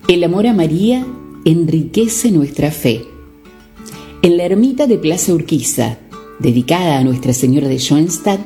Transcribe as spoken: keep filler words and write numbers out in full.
El amor a María enriquece nuestra fe. En la ermita de Plaza Urquiza, dedicada a Nuestra Señora de Schoenstatt,